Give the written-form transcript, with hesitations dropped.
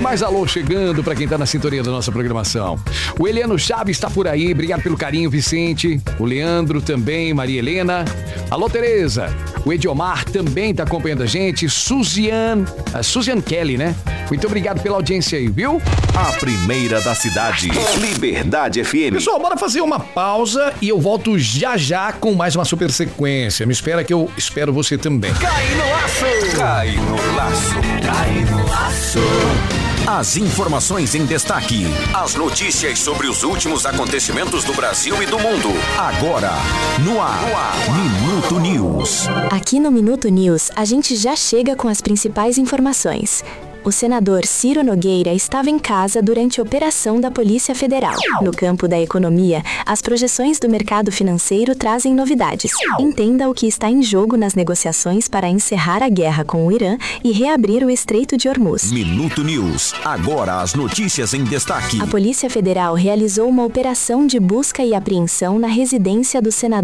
mais alô chegando para quem tá na sintonia da nossa programação. O Eliano Chaves está por aí, obrigado pelo carinho, Vicente. O Leandro também, Maria Helena. Alô, Tereza. O Ediomar também tá acompanhando a gente. Suzian Kelly, né? Muito obrigado pela audiência aí, viu? A primeira da cidade, Liberdade FM. Pessoal, bora fazer uma pausa e eu volto já já com mais uma super sequência. Me espera que eu espero você também. Cai no laço! Cai no laço! Cai no laço! As informações em destaque. As notícias sobre os últimos acontecimentos do Brasil e do mundo. Agora, no ar. Minuto News. Aqui no Minuto News, a gente já chega com as principais informações. O senador Ciro Nogueira estava em casa durante a operação da Polícia Federal. No campo da economia, as projeções do mercado financeiro trazem novidades. Entenda o que está em jogo nas negociações para encerrar a guerra com o Irã e reabrir o Estreito de Hormuz. Minuto News. Agora as notícias em destaque. A Polícia Federal realizou uma operação de busca e apreensão na residência do senador